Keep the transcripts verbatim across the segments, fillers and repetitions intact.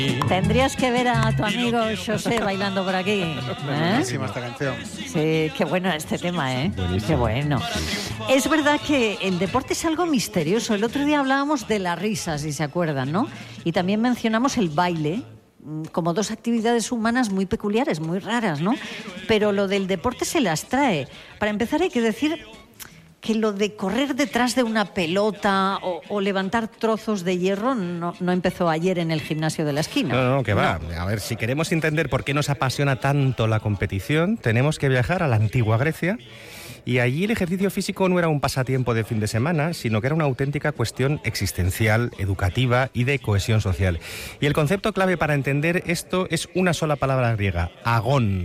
Tendrías que ver a tu amigo José bailando por aquí. ¿Eh? Buenísima esta canción. Sí, qué bueno este tema, ¿eh? Buenísimo. Qué bueno. Es verdad que el deporte es algo misterioso. El otro día hablábamos de la risa, si se acuerdan, ¿no? Y también mencionamos el baile como dos actividades humanas muy peculiares, muy raras, ¿no? Pero lo del deporte se las trae. Para empezar hay que decir que lo de correr detrás de una pelota o, o levantar trozos de hierro no, no empezó ayer en el gimnasio de la esquina. No, no, no, que va. A ver, si queremos entender por qué nos apasiona tanto la competición, tenemos que viajar a la antigua Grecia. Y allí el ejercicio físico no era un pasatiempo de fin de semana, sino que era una auténtica cuestión existencial, educativa y de cohesión social. Y el concepto clave para entender esto es una sola palabra griega, agón.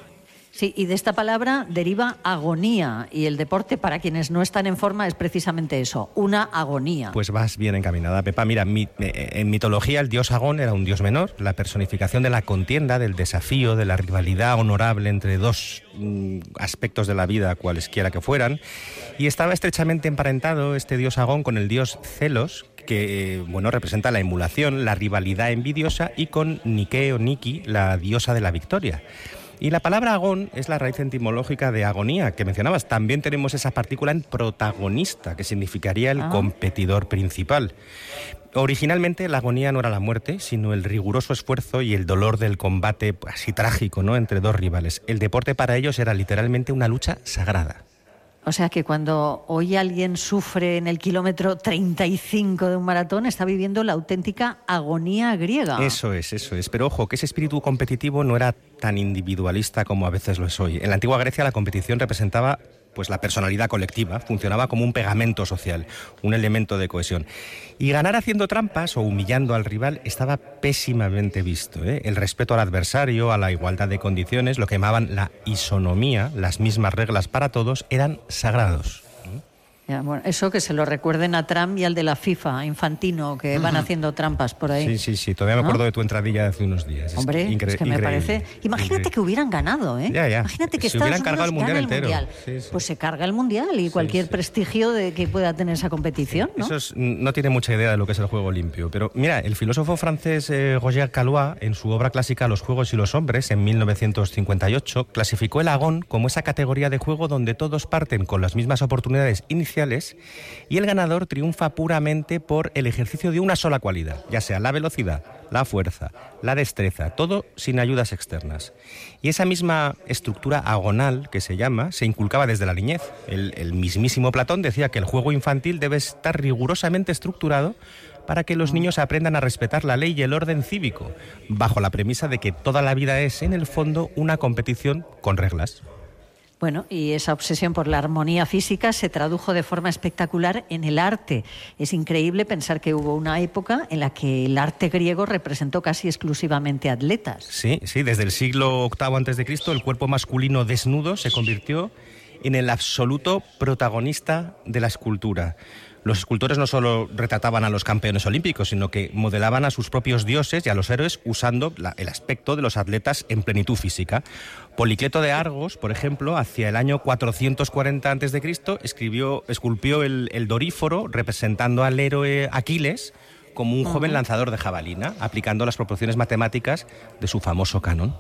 Sí, y de esta palabra deriva agonía, y el deporte, para quienes no están en forma, es precisamente eso, una agonía. Pues vas bien encaminada, Pepa. Mira, en mitología el dios Agón era un dios menor, la personificación de la contienda, del desafío, de la rivalidad honorable entre dos mm, aspectos de la vida, cualesquiera que fueran, y estaba estrechamente emparentado este dios Agón con el dios Celos, que bueno, representa la emulación, la rivalidad envidiosa, y con Nike o Niki, la diosa de la victoria. Y la palabra agón es la raíz etimológica de agonía, que mencionabas. También tenemos esa partícula en protagonista, que significaría el ah. competidor principal. Originalmente la agonía no era la muerte, sino el riguroso esfuerzo y el dolor del combate así trágico, ¿no?, entre dos rivales. El deporte para ellos era literalmente una lucha sagrada. O sea que cuando hoy alguien sufre en el kilómetro treinta y cinco de un maratón, está viviendo la auténtica agonía griega. Eso es, eso es. Pero ojo, que ese espíritu competitivo no era tan individualista como a veces lo es hoy. En la antigua Grecia la competición representaba pues la personalidad colectiva, funcionaba como un pegamento social, un elemento de cohesión. Y ganar haciendo trampas o humillando al rival estaba pésimamente visto, ¿eh? El respeto al adversario, a la igualdad de condiciones, lo que llamaban la isonomía, las mismas reglas para todos, eran sagrados. Ya, bueno, eso que se lo recuerden a Trump y al de la FIFA, Infantino, que van haciendo trampas por ahí. Sí, sí, sí, todavía me acuerdo, ¿no?, de tu entradilla de hace unos días. Hombre, es, incre- es que me parece... Imagínate increíble. Que hubieran ganado, ¿eh? Ya, ya. Imagínate que si Estados hubieran cargado Unidos el mundial gana entero. el mundial. Sí, sí. Pues se carga el mundial y sí, cualquier sí. prestigio de que pueda tener esa competición, ¿no? Eso es, no tiene mucha idea de lo que es el juego limpio. Pero mira, el filósofo francés eh, Roger Caillois, en su obra clásica Los juegos y los hombres, en mil novecientos cincuenta y ocho, clasificó el agón como esa categoría de juego donde todos parten con las mismas oportunidades iniciales y el ganador triunfa puramente por el ejercicio de una sola cualidad, ya sea la velocidad, la fuerza, la destreza, todo sin ayudas externas. Y esa misma estructura agonal, que se llama, se inculcaba desde la niñez. El, el mismísimo Platón decía que el juego infantil debe estar rigurosamente estructurado para que los niños aprendan a respetar la ley y el orden cívico, bajo la premisa de que toda la vida es, en el fondo, una competición con reglas. Bueno, y esa obsesión por la armonía física se tradujo de forma espectacular en el arte. Es increíble pensar que hubo una época en la que el arte griego representó casi exclusivamente atletas. Sí, sí, desde el siglo octavo antes de Cristo el cuerpo masculino desnudo se convirtió en el absoluto protagonista de la escultura. Los escultores no solo retrataban a los campeones olímpicos, sino que modelaban a sus propios dioses y a los héroes usando la, el aspecto de los atletas en plenitud física. Policleto de Argos, por ejemplo, hacia el año cuatrocientos cuarenta antes de Cristo, escribió, esculpió el, el doríforo representando al héroe Aquiles como un uh-huh. joven lanzador de jabalina, aplicando las proporciones matemáticas de su famoso canon.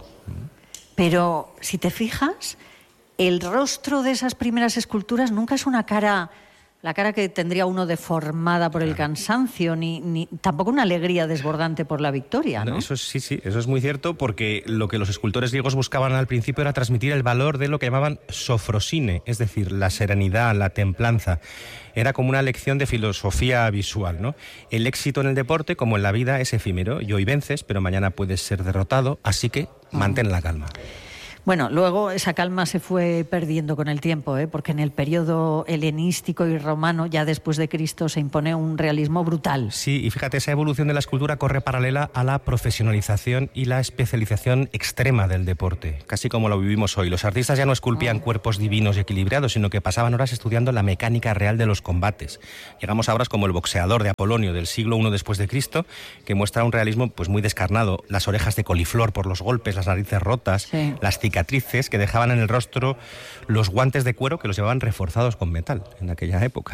Pero, si te fijas, el rostro de esas primeras esculturas nunca es una cara... La cara que tendría uno deformada por el cansancio, ni, ni tampoco una alegría desbordante por la victoria, ¿no? Eso es, sí, sí, eso es muy cierto, porque lo que los escultores griegos buscaban al principio era transmitir el valor de lo que llamaban sofrosine, es decir, la serenidad, la templanza. Era como una lección de filosofía visual, ¿no? El éxito en el deporte, como en la vida, es efímero. Y hoy vences, pero mañana puedes ser derrotado, así que mantén la calma. Bueno, luego esa calma se fue perdiendo con el tiempo, ¿eh? Porque en el periodo helenístico y romano, ya después de Cristo, se impone un realismo brutal. Sí, y fíjate, esa evolución de la escultura corre paralela a la profesionalización y la especialización extrema del deporte, casi como lo vivimos hoy. Los artistas ya no esculpían oh. cuerpos divinos y equilibrados, sino que pasaban horas estudiando la mecánica real de los combates. Llegamos a obras como El boxeador de Apolonio, del siglo primero después de Cristo, que muestra un realismo pues muy descarnado, las orejas de coliflor por los golpes, las narices rotas, sí. las cicatrices que dejaban en el rostro los guantes de cuero que los llevaban reforzados con metal en aquella época.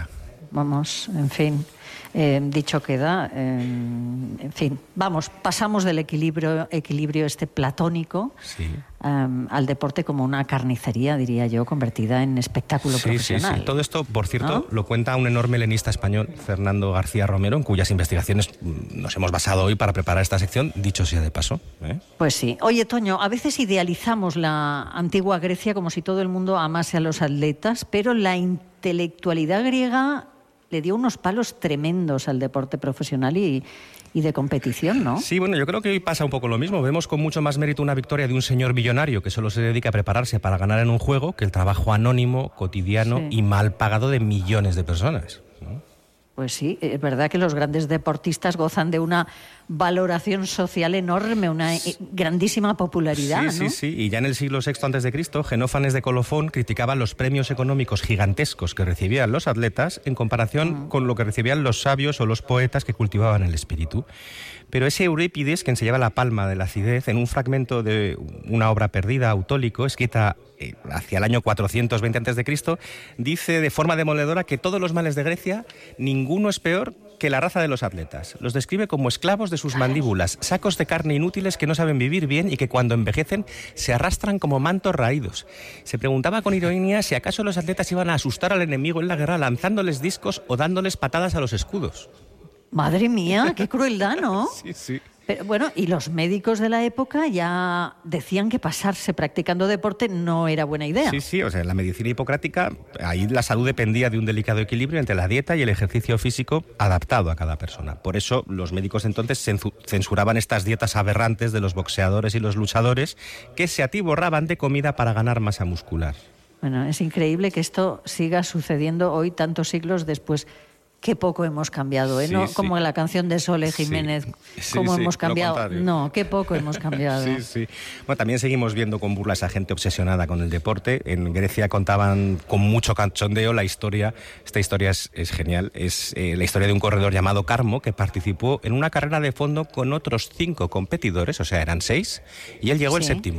vamos, en fin. Eh, dicho queda, eh, en fin, vamos, pasamos del equilibrio, equilibrio este platónico sí. um, al deporte como una carnicería, diría yo, convertida en espectáculo sí, profesional. Sí, sí. Todo esto, por cierto, ¿no? lo cuenta un enorme helenista español, Fernando García Romero, en cuyas investigaciones nos hemos basado hoy para preparar esta sección, dicho sea de paso. ¿eh? Pues sí. Oye, Toño, a veces idealizamos la antigua Grecia como si todo el mundo amase a los atletas, pero la intelectualidad griega le dio unos palos tremendos al deporte profesional y, y de competición, ¿no? Sí, bueno, yo creo que hoy pasa un poco lo mismo. Vemos con mucho más mérito una victoria de un señor millonario que solo se dedica a prepararse para ganar en un juego que el trabajo anónimo, cotidiano Sí. y mal pagado de millones de personas, ¿no? Pues sí, es verdad que los grandes deportistas gozan de una valoración social enorme, una grandísima popularidad, Sí, ¿no? sí, sí. Y ya en el siglo sexto antes de Cristo, Genófanes de Colofón criticaba los premios económicos gigantescos que recibían los atletas en comparación uh-huh. con lo que recibían los sabios o los poetas que cultivaban el espíritu. Pero ese Eurípides, quien se lleva la palma de la acidez, en un fragmento de una obra perdida, Autólico, escrita eh, hacia el año cuatrocientos veinte antes de Cristo, dice de forma demoledora que todos los males de Grecia, ninguno es peor que la raza de los atletas. Los describe como esclavos de sus mandíbulas, sacos de carne inútiles que no saben vivir bien y que cuando envejecen se arrastran como mantos raídos. Se preguntaba con ironía si acaso los atletas iban a asustar al enemigo en la guerra lanzándoles discos o dándoles patadas a los escudos. Madre mía, qué crueldad, ¿no? Sí, sí. Pero bueno, y los médicos de la época ya decían que pasarse practicando deporte no era buena idea. Sí, sí, o sea, en la medicina hipocrática, ahí la salud dependía de un delicado equilibrio entre la dieta y el ejercicio físico adaptado a cada persona. Por eso los médicos entonces censuraban estas dietas aberrantes de los boxeadores y los luchadores que se atiborraban de comida para ganar masa muscular. Bueno, es increíble que esto siga sucediendo hoy, tantos siglos después. Qué poco hemos cambiado, ¿eh? Sí, no sí. como en la canción de Sole Jiménez, sí. Sí, cómo sí, hemos cambiado. No, qué poco hemos cambiado. Sí, sí. Bueno, también seguimos viendo con burlas a gente obsesionada con el deporte. En Grecia contaban con mucho cachondeo la historia, esta historia es, es genial, es eh, la historia de un corredor llamado Carmo que participó en una carrera de fondo con otros cinco competidores, o sea, eran seis, y él llegó Sí. el séptimo.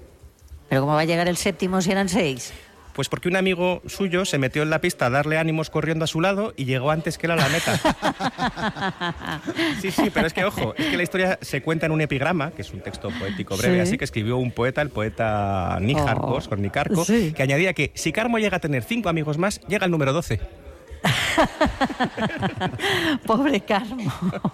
¿Pero cómo va a llegar el séptimo si eran seis? Pues porque un amigo suyo se metió en la pista a darle ánimos corriendo a su lado y llegó antes que él a la meta. Sí, sí, pero es que, ojo, es que la historia se cuenta en un epigrama, que es un texto poético breve, Sí. así que escribió un poeta, el poeta Níjarcos, Oh. o Nicarco, Sí. que añadía que si Carmo llega a tener cinco amigos más, llega al número doce. Pobre Carmo.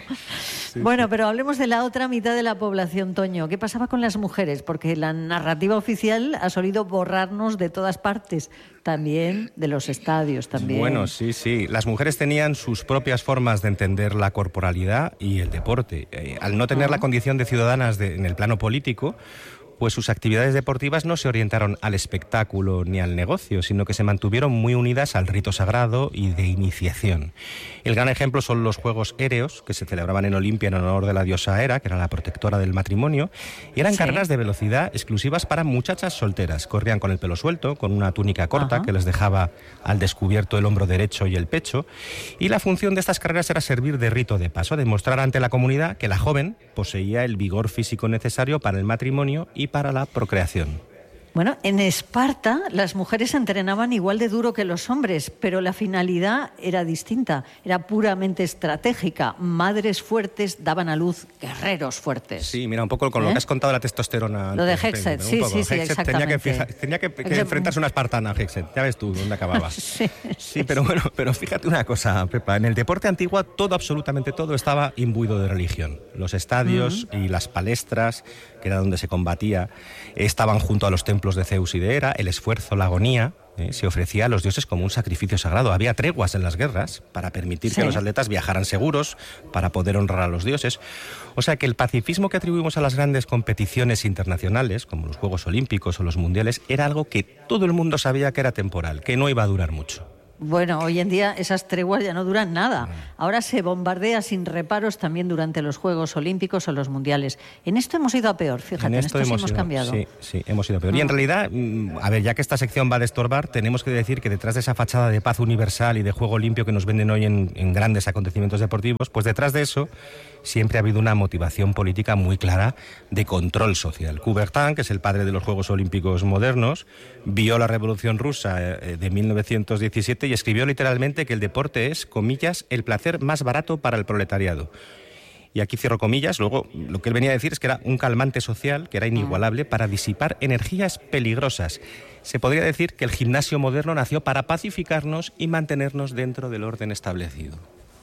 Sí, bueno, sí. pero hablemos de la otra mitad de la población, Toño. ¿Qué pasaba con las mujeres? Porque la narrativa oficial ha solido borrarnos de todas partes, también de los estadios, también. Bueno, sí, sí. Las mujeres tenían sus propias formas de entender la corporalidad y el deporte. Eh, al no tener Ah. la condición de ciudadanas de, en el plano político, pues sus actividades deportivas no se orientaron al espectáculo ni al negocio, sino que se mantuvieron muy unidas al rito sagrado y de iniciación. El gran ejemplo son los Juegos Éreos, que se celebraban en Olimpia en honor de la diosa Hera, que era la protectora del matrimonio, y eran Sí. carreras de velocidad exclusivas para muchachas solteras. Corrían con el pelo suelto, con una túnica corta Ajá. que les dejaba al descubierto el hombro derecho y el pecho, y la función de estas carreras era servir de rito de paso, demostrar ante la comunidad que la joven poseía el vigor físico necesario para el matrimonio y para la procreación. Bueno, en Esparta las mujeres entrenaban igual de duro que los hombres, pero la finalidad era distinta, era puramente estratégica. Madres fuertes daban a luz guerreros fuertes. Sí, mira, un poco con lo ¿Eh? que has contado de la testosterona. Lo de antes, Hexet, un sí, poco. sí, sí, Hexet tenía que, exactamente. fija- tenía que, que Exact- enfrentarse a una espartana, Hexet. Ya ves tú dónde acababa. Sí, Sí, pero bueno, pero fíjate una cosa, Pepa. En el deporte antiguo todo, absolutamente todo, estaba imbuido de religión. Los estadios y las palestras, que era donde se combatía, estaban junto a los templos de Zeus y de Hera. El esfuerzo, la agonía, eh, se ofrecía a los dioses como un sacrificio sagrado. Había treguas en las guerras para permitir Sí. que los atletas viajaran seguros, para poder honrar a los dioses. O sea que el pacifismo que atribuimos a las grandes competiciones internacionales, como los Juegos Olímpicos o los Mundiales, era algo que todo el mundo sabía que era temporal, que no iba a durar mucho. Bueno, hoy en día esas treguas ya no duran nada. Ahora se bombardea sin reparos también durante los Juegos Olímpicos o los Mundiales. En esto hemos ido a peor, fíjate, en esto, sí hemos ido, cambiado. Sí, sí, hemos ido a peor. Y Ah. en realidad, mm, a ver, ya que esta sección va de estorbar, tenemos que decir que detrás de esa fachada de paz universal y de juego limpio que nos venden hoy en, en grandes acontecimientos deportivos, pues detrás de eso siempre ha habido una motivación política muy clara de control social. Coubertin, que es el padre de los Juegos Olímpicos modernos, vio la Revolución Rusa de mil novecientos diecisiete y escribió literalmente que el deporte es, comillas, el placer más barato para el proletariado. Y aquí cierro comillas. Luego, lo que él venía a decir es que era un calmante social, que era inigualable, para disipar energías peligrosas. Se podría decir que el gimnasio moderno nació para pacificarnos y mantenernos dentro del orden establecido.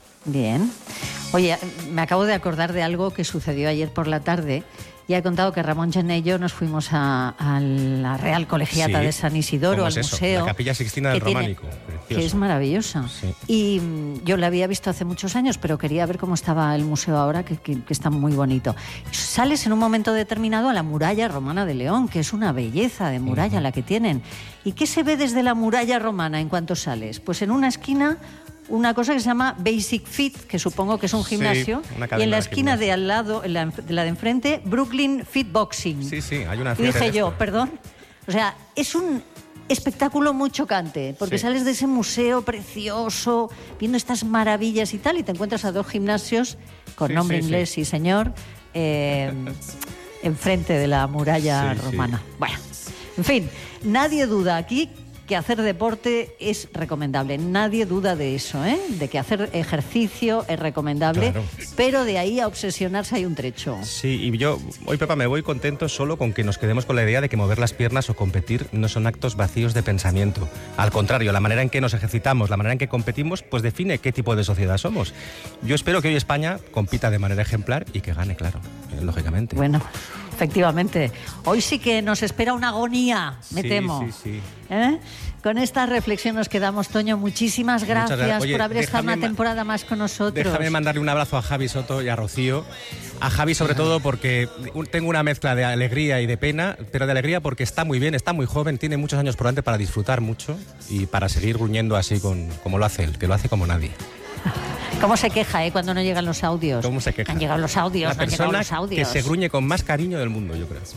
Bien. Oye, me acabo de acordar de algo que sucedió ayer por la tarde. Ya he contado que Ramón Gené y yo nos fuimos a, a la Real Colegiata sí. de San Isidoro, al es museo. La Capilla Sixtina del Románico. Que es maravillosa. Sí. Y mm, yo la había visto hace muchos años, pero quería ver cómo estaba el museo ahora, que, que, que está muy bonito. Sales en un momento determinado a la muralla romana de León, que es una belleza de muralla uh-huh. la que tienen. ¿Y qué se ve desde la muralla romana en cuanto sales? Pues en una esquina una cosa que se llama Basic Fit, que supongo que es un gimnasio, sí, y en la esquina de al lado, en la, de la de enfrente, Brooklyn Fit Boxing. Sí, sí, hay una y dije yo, perdón, o sea, es un espectáculo muy chocante, porque sí. sales de ese museo precioso, viendo estas maravillas y tal, y te encuentras a dos gimnasios con sí, nombre sí, inglés, sí, sí señor, eh, enfrente de la muralla sí, romana. Sí. Bueno, en fin, nadie duda aquí que hacer deporte es recomendable. Nadie duda de eso, ¿eh? De que hacer ejercicio es recomendable, claro. Pero de ahí a obsesionarse hay un trecho. Sí, y yo hoy, Pepa, me voy contento solo con que nos quedemos con la idea de que mover las piernas o competir no son actos vacíos de pensamiento. Al contrario, la manera en que nos ejercitamos, la manera en que competimos, pues define qué tipo de sociedad somos. Yo espero que hoy España compita de manera ejemplar y que gane, claro, eh, lógicamente. Bueno, efectivamente. Hoy sí que nos espera una agonía, me sí, temo. Sí, sí. ¿Eh? Con esta reflexión nos quedamos, Toño. Muchísimas gracias, gracias. Oye, por haber estado una temporada más con nosotros. Déjame mandarle un abrazo a Javi Soto y a Rocío. A Javi sobre todo porque tengo una mezcla de alegría y de pena, pero de alegría porque está muy bien, está muy joven, tiene muchos años por delante para disfrutar mucho y para seguir gruñendo así con, como lo hace él, que lo hace como nadie. ¿Cómo se queja, eh, cuando no llegan los audios? ¿Cómo se queja? Han llegado los audios, La han llegado los persona audios. que se gruñe con más cariño del mundo, yo creo.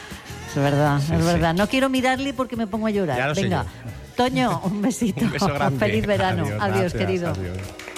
Es verdad, sí, es verdad. Sí. No quiero mirarle porque me pongo a llorar. Ya lo Venga, sé yo. Toño, un besito. Un beso grande. Feliz verano. Adiós, adiós gracias, querido. Adiós.